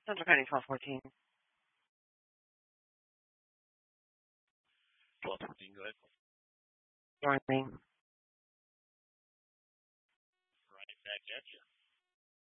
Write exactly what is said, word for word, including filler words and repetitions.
Central County twelve fourteen. twelve fourteen, go ahead. Morning. Right back at you.